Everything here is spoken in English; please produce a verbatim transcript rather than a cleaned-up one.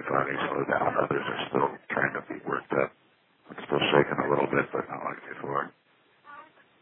finally slowed down. Others are still trying to be worked